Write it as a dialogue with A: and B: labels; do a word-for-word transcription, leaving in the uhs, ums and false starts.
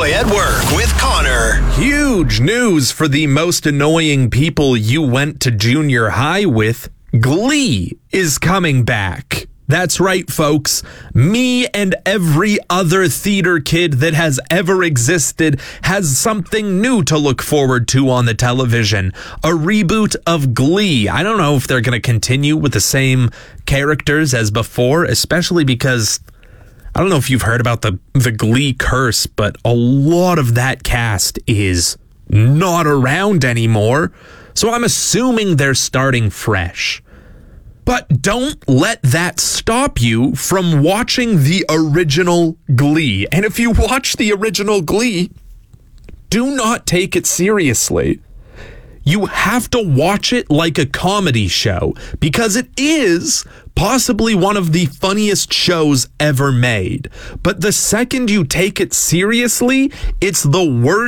A: Joy at Work with Connor.
B: Huge news for the most annoying people you went to junior high with. Glee is coming back. That's right, folks. Me and every other theater kid that has ever existed has something new to look forward to on the television. A reboot of Glee. I don't know if they're going to continue with the same characters as before, especially because I don't know if you've heard about the, the Glee curse, but a lot of that cast is not around anymore. So I'm assuming they're starting fresh. But don't let that stop you from watching the original Glee. And if you watch the original Glee, do not take it seriously. You have to watch it like a comedy show because it is possibly one of the funniest shows ever made. But the second you take it seriously, it's the worst